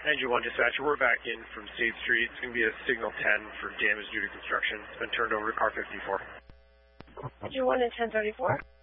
Engine 1 dispatcher, we're back in from State Street. It's going to be a signal 10 for damage due to construction. It's been turned over to car 54. Engine 1 and 1034.